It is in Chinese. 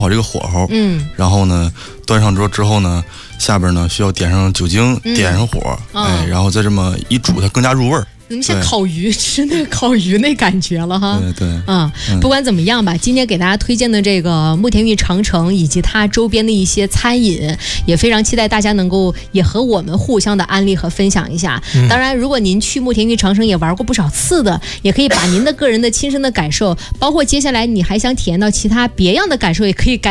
好这个火候，然后呢，端上桌之后呢，下边呢需要点上酒精，点上火，然后再这么一煮，它更加入味儿。 怎么像烤鱼吃那个烤鱼那感觉了哈？ 对， 不管怎么样吧，今天给大家推荐的这个慕田峪长城以及它周边的一些餐饮，也非常期待大家能够也和我们互相的安利和分享一下。当然，如果您去慕田峪长城也玩过不少次的，也可以把您的个人的亲身的感受，包括接下来你还想体验到其他别样的感受，也可以